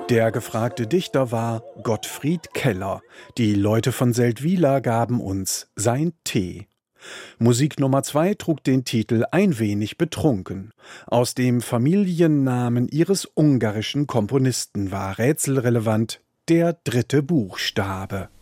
Der gefragte Dichter war Gottfried Keller. Die Leute von Seldwyla gaben uns sein Tee. Musik Nummer 2 trug den Titel Ein wenig betrunken. Aus dem Familiennamen ihres ungarischen Komponisten war rätselrelevant der dritte Buchstabe.